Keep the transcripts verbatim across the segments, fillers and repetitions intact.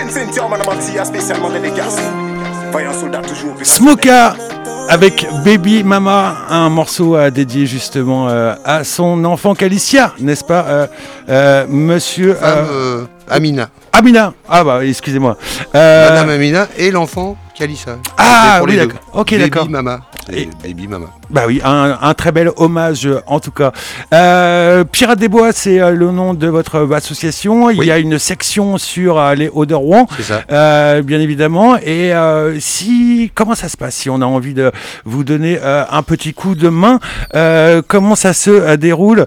Smoka avec Baby Mama, un morceau à dédié justement euh, à son enfant Calicia, n'est-ce pas, euh, euh, monsieur Femme, euh, Amina. Amina, ah bah excusez-moi. Euh... Madame Amina et l'enfant Calissa. Ah oui, d'accord. Ok, Baby d'accord. Mama. Et... Baby Mama. Bah oui, un, un très bel hommage en tout cas. Euh, Pirates des Bois, c'est euh, le nom de votre association. Il oui. y a une section sur euh, les Hauts de Rouen, c'est ça. Euh, bien évidemment. Et euh, si, comment ça se passe si on a envie de vous donner euh, un petit coup de main, euh, comment ça se euh, déroule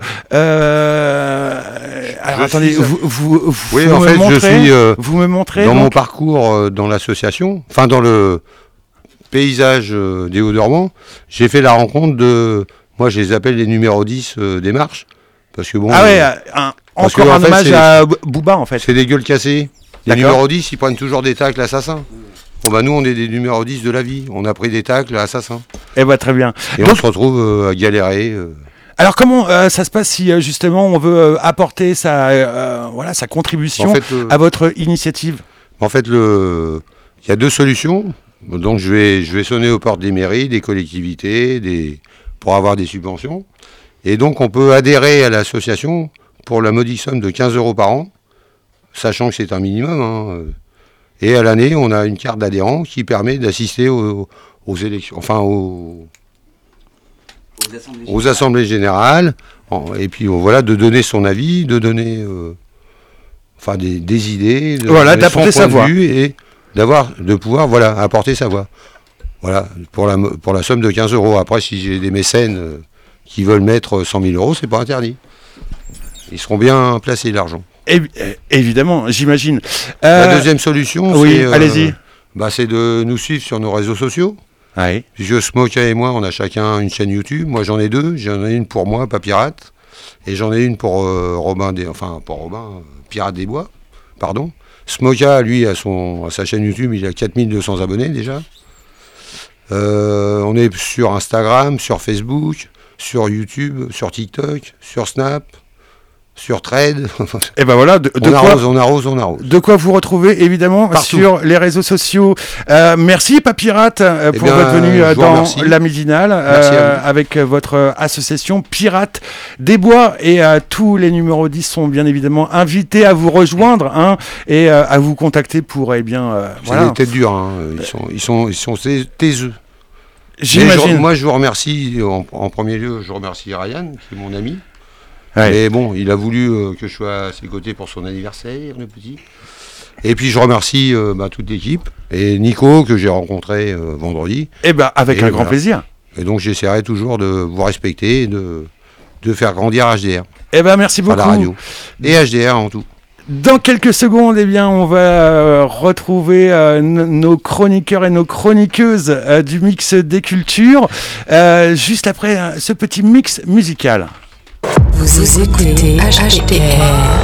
euh, Alors je attendez, suis... vous, vous, vous, oui, vous en me fait, montrez, je suis euh, vous me montrez dans donc... mon parcours euh, dans l'association, enfin dans le paysage euh, des Hauts-de-Rouen, j'ai fait la rencontre de, moi je les appelle les numéros dix euh, des marches, parce que bon... Ah ouais, euh, un, parce encore que, un en fait, hommage c'est, à Booba en fait. C'est des gueules cassées. Les D'accord. numéros dix, ils prennent toujours des tacles assassins. Bon bah nous on est des numéros dix de la vie, on a pris des tacles assassins. Eh bah très bien. Et donc, on se retrouve euh, à galérer. Euh... Alors comment euh, ça se passe si euh, justement on veut euh, apporter sa, euh, voilà, sa contribution en fait, euh, à votre initiative? En fait, le... il y a deux solutions. Donc je vais, je vais sonner aux portes des mairies, des collectivités, des... pour avoir des subventions. Et donc on peut adhérer à l'association pour la modique somme de quinze euros par an, sachant que c'est un minimum. Hein. Et à l'année, on a une carte d'adhérent qui permet d'assister aux, aux élections, enfin aux, aux, assemblées, aux assemblées générales. Et puis voilà, de donner son avis, de donner euh, enfin des, des idées, de voilà, d'apporter sa voix et d'avoir, de pouvoir voilà apporter sa voix. Voilà pour la pour la somme de quinze euros. Après, si j'ai des mécènes euh, qui veulent mettre cent mille euros, c'est pas interdit. Ils seront bien placés l'argent. É- évidemment, j'imagine. Euh, Euh, la deuxième solution, oui, c'est, euh, allez-y. Bah, c'est de nous suivre sur nos réseaux sociaux. Oui. Puisque Smoka et moi, on a chacun une chaîne YouTube. Moi, j'en ai deux. J'en ai une pour moi, pas pirate, et j'en ai une pour euh, Robin, des, enfin pour Robin, euh, Pirate des Bois, pardon. Smoka, lui, à son, à sa chaîne YouTube, il a quatre mille deux cents abonnés déjà. Euh, on est sur Instagram, sur Facebook, sur YouTube, sur TikTok, sur Snap, sur Thread. Et ben voilà, de, de on, quoi, arrose, on arrose, on arrose. de quoi vous retrouver évidemment Partout. Sur les réseaux sociaux. Euh, merci Papirate euh, Eh pour bien, votre venue euh, je vous dans remercie. la midinale Merci euh, à vous. avec votre association Pirates des Bois, et euh, tous les numéros dix sont bien évidemment invités à vous rejoindre hein, et euh, à vous contacter pour eh bien euh, C'est voilà. des têtes dures, hein. ils sont, ils sont, ils sont taiseux. J'imagine. Je, moi, je vous remercie, en, en premier lieu, je remercie Ryan, qui est mon ami. Ouais. Mais bon, il a voulu euh, que je sois à ses côtés pour son anniversaire, le petit. Et puis, je remercie euh, bah, toute l'équipe. Et Nico, que j'ai rencontré euh, vendredi. Eh ben avec Et un voilà. grand plaisir. Et donc, j'essaierai toujours de vous respecter et de, de faire grandir H D R. Eh ben merci beaucoup. À la radio. Et H D R en tout. Dans quelques secondes, eh bien, on va euh, retrouver euh, n- nos chroniqueurs et nos chroniqueuses euh, du mix des cultures, euh, juste après euh, ce petit mix musical. Vous écoutez H D R.